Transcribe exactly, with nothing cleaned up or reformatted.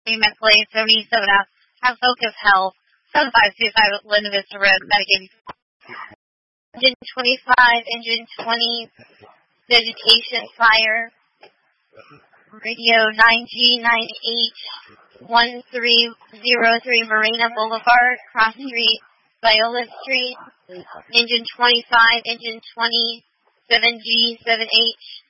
Place, Minnesota. Have Focus Health. seven five two five Linda Vista Road, Medicaid. Engine twenty-five, Engine twenty, Vegetation Fire. Radio nine G nine H one three zero three Marina Boulevard, Cross Street, Viola Street. Engine twenty-five, Engine twenty, seven G seven H